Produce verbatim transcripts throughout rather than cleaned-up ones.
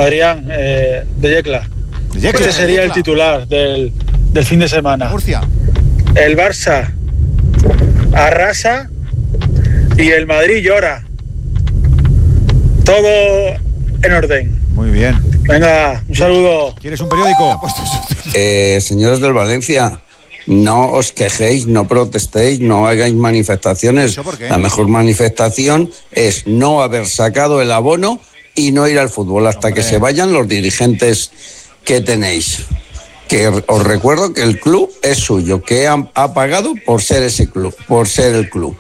Adrián, eh, de Yecla. De Yecla, Este de sería Yecla. el titular del, del fin de semana. Murcia. El Barça arrasa y el Madrid llora. Todo en orden. Muy bien. Venga, un saludo. ¿Quieres un periódico? Eh, señores del Valencia, no os quejéis, no protestéis, no hagáis manifestaciones. ¿Eso por qué? La mejor manifestación es no haber sacado el abono y no ir al fútbol hasta Hombre. que se vayan los dirigentes que tenéis. Que os recuerdo que el club es suyo, que ha, ha pagado por ser ese club, por ser el club.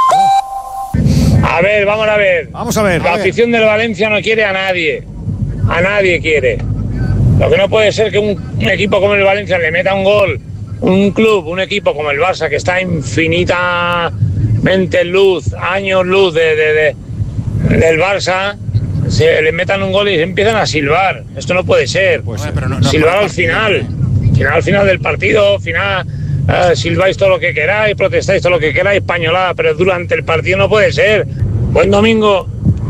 A ver, vamos a ver. Vamos a ver. La a ver. afición del Valencia no quiere a nadie. A nadie quiere. Lo que no puede ser que un, un equipo como el Valencia le meta un gol. Un club, un equipo como el Barça, que está infinitamente en luz, años luz de, de, de- del Barça, se le metan un gol y se empiezan a silbar. Esto no puede ser. Pues, Silbar pero no- no- silbar no- al final. Final, al final del partido, final. eh, silbáis todo lo que queráis, protestáis todo lo que queráis, pañolada, pero durante el partido no puede ser. Buen domingo.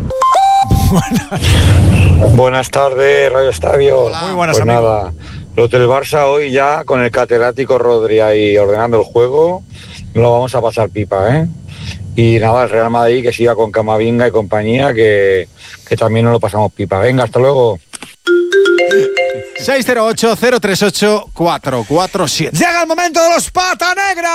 Buenas tardes, Radio Estadio. Hola. Muy buenas, Pues amigo. nada, los del Barça hoy ya con el catedrático Rodri ahí ordenando el juego, nos lo vamos a pasar pipa, ¿eh? Y nada, el Real Madrid que siga con Camavinga y compañía, que, que también nos lo pasamos pipa. Venga, hasta luego. seis cero ocho, cero tres ocho, cuatro cuatro siete. Llega el momento de los Pata Negra.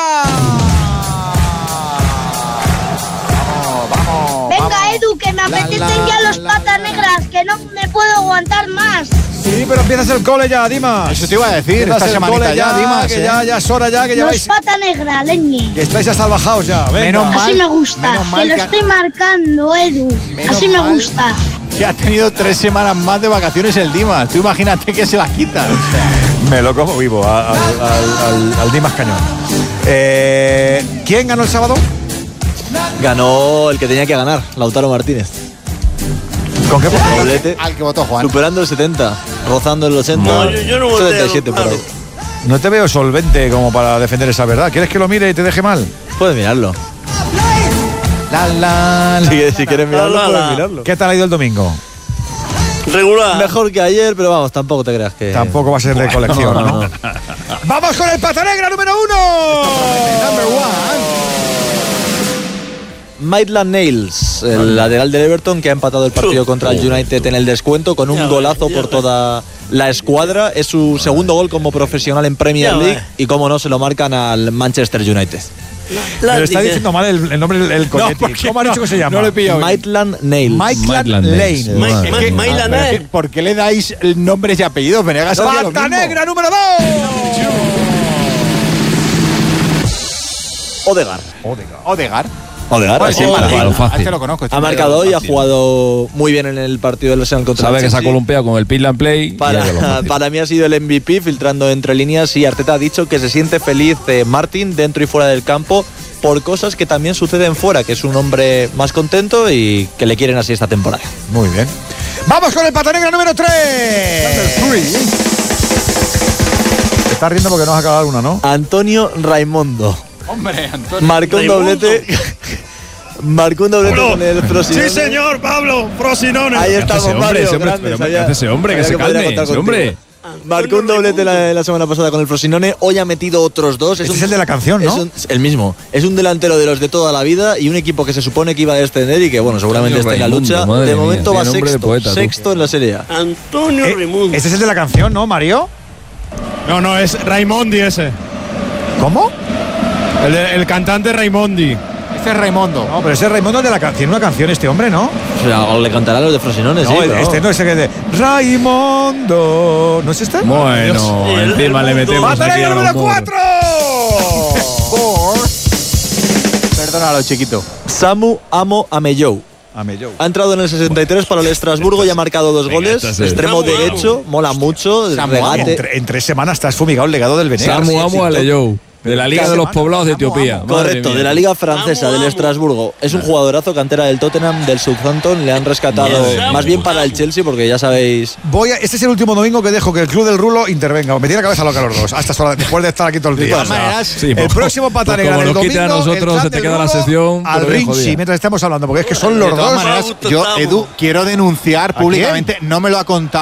Vamos, vamos. Venga, vamos. Edu, que me La, apetecen la, ya los la, patas la. negras, que no me puedo aguantar más. Sí, pero empiezas el cole ya, Dimas. Eso te iba a decir, Empiezas esta el semanita cole ya, Dimas, que ¿eh? ya, ya es hora ya, que Los lleváis, pata negra, leñe. que estáis ya salvajados ya. Venga. Menos mal. Así me gusta, menos mal que lo que- estoy marcando, Edu. Menos Así me mal. gusta. Que ha tenido tres semanas más de vacaciones el Dimas. Tú imagínate que se las quita. Me lo como vivo a- al, al, al- al Dimas Cañón. Eh, ¿Quién ganó el sábado? Ganó el que tenía que ganar, Lautaro Martínez. ¿Con qué porcentaje? Doblete, Al que votó Juan. superando el setenta, rozando el ochenta, No, yo- yo no voté setenta y siete por Lautaro. ahí. No te veo solvente como para defender esa verdad. ¿Quieres que lo mire y te deje mal? Puedes mirarlo. La, la, la. Si, si quieres mirarlo, La, la, puedes la. mirarlo. ¿Qué tal ha ido el domingo? Regular. Mejor que ayer, pero vamos, tampoco te creas que... Tampoco va a ser de colección, No, ¿no? no, no. ¡Vamos con el Pata Negra número uno! Number one. Maitland Niles, el lateral del Everton, que ha empatado el partido contra el United en el descuento con un Ya golazo ves, ya por ves. toda la escuadra. Es su segundo gol como profesional en Premier Ya League ves. y, como no, se lo marcan al Manchester United. La- Pero está dice- diciendo mal el, el nombre del el Conetti. ¿Cómo ha dicho que se llama? No le he pillado. Maitland Niles. Maitland Maitland Lane. Niles. Ma- Madre ma- mía. Maitland, Pero es eh. que, ¿por qué le dais nombres y apellidos? Venegas hacía lo ¡Pata mismo. Negra número dos! Odegaard. Odegaard. Odegaard, Pues sí, sí, fácil. fácil. fácil. A este lo conozco. este Ha me marcado hoy, ha fácil. jugado muy bien en el partido del Arsenal contra Sabe el que se ha Chelsea. columpiado con el Pin and Play. y ya que lo Para, fácil. para mí ha sido el M V P, filtrando entre líneas, y Arteta ha dicho que se siente feliz eh, Martin dentro y fuera del campo por cosas que también suceden fuera, que es un hombre más contento y que le quieren así esta temporada. Muy bien. ¡Vamos con el Pata Negra número tres! Te estás riendo porque no has acabado una, ¿no? Antonio Raimondo Hombre, Antonio. marcó un Raimundo. doblete. Marcó un doblete con el Frosinone. Sí, señor, Pablo, Frosinone. Ahí ¿Qué hace estamos, ese hombre? Mario. Ese hombre, Grandes, pero ¿qué sabía- hace ese hombre? Que sabía se podría calme, contar ese contigo. hombre. Marcó un doblete la, la semana pasada con el Frosinone, hoy ha metido otros dos. Este es el de la canción, ¿no? Es un- el mismo. Es un delantero de los de toda la vida y un equipo que se supone que iba a descender y que, bueno, seguramente Antonio está en la Raimundo, lucha. madre De mía, momento tiene va nombre de sexto, poeta, tú. sexto en la Serie A. Antonio Eh, Raimundo. Este es el de la canción, ¿no, Mario? No, no, es Raimondi ese. ¿Cómo? El, el cantante Raimondi. Este es Raimondo. No, pero ese es Raimundo de la canción, una canción este hombre, ¿no? O sea, o le cantará a los de Frosinone, No, sí. el- pero este no es el que de Raimundo. ¿No es este? Bueno, El encima le Raimundo. metemos ¡Pata aquí Negra al número humor. cuatro! Perdónalo, chiquito. Samu Amo Amellou. Ha entrado en el sesenta y tres para el Estrasburgo y ha marcado dos Venga, goles. este es el- Extremo Samu Amo. derecho, mola mucho. Samu regate. En, tre- en tres semanas te has fumigado el legado del Venegas. Samu Amo Aleyou, de la Liga Cada de los semana, Poblados de Samu Etiopía. Amo. Madre Correcto, mía. de la Liga Francesa, Amo, del amo. Estrasburgo. Es un jugadorazo, cantera del Tottenham, del Southampton. Le han rescatado Madre mía. más bien para el Chelsea, porque ya sabéis. Voy a, este es el último domingo que dejo que el Club del Rulo intervenga. Me tiene la cabeza loca los dos. Hasta sola, después de estar aquí todo el día. todas maneras, Sí, el pues, próximo Pata pues Negra como del nos quiten domingo, a nosotros, el clan se te del queda la Rulo sección, al pero bien Rinchi, jodida. mientras estamos hablando, porque es que son De los todas dos. maneras, gusto yo, estamos. Edu, quiero denunciar quién? públicamente, no me lo ha contado.